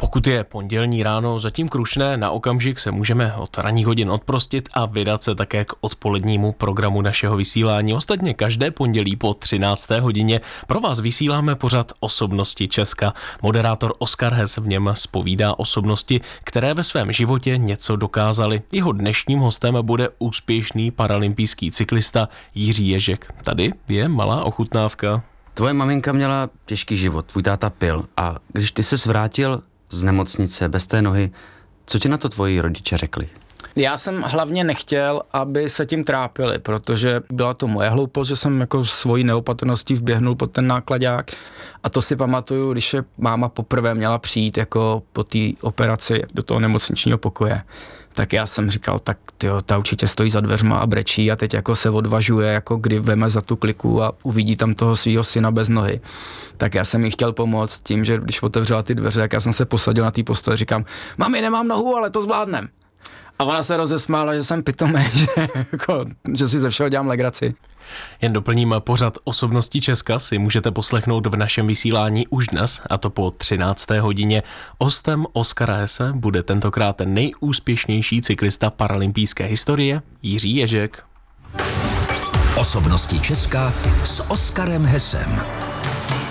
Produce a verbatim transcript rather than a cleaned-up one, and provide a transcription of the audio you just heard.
Pokud je pondělní ráno zatím krušné, na okamžik se můžeme od ranních hodin odprostit a vydat se také k odpolednímu programu našeho vysílání. Ostatně každé pondělí po třinácté hodině pro vás vysíláme pořad Osobnosti Česka. Moderátor Oskar Hess v něm zpovídá osobnosti, které ve svém životě něco dokázaly. Jeho dnešním hostem bude úspěšný paralympijský cyklista Jiří Ježek. Tady je malá ochutnávka. Tvoje maminka měla těžký život, tvůj táta pil a když ty ses vrátil z nemocnice bez té nohy, co ti na to tvoji rodiče řekli? Já jsem hlavně nechtěl, aby se tím trápili, protože byla to moje hloupost, že jsem jako svojí neopatrností vběhnul pod ten nákladák a to si pamatuju, když je máma poprvé měla přijít jako po té operaci do toho nemocničního pokoje, tak já jsem říkal, tak tyjo, ta určitě stojí za dveřma a brečí a teď jako se odvažuje, jako kdy veme za tu kliku a uvidí tam toho svýho syna bez nohy. Tak já jsem jí chtěl pomoct tím, že když otevřela ty dveře, tak já jsem se posadil na té posteli, říkám, mami, nemám nohu, ale to zvládnem. A ona se rozesmála, že jsem pitomej, že, jako, že si ze všeho dělám legraci. Jen doplním, pořad Osobnosti Česka si můžete poslechnout v našem vysílání už dnes, a to po třinácté hodině. Hostem Oskara Hesse bude tentokrát ten nejúspěšnější cyklista paralympijské historie Jiří Ježek. Osobnosti Česka s Oskarem Hessem.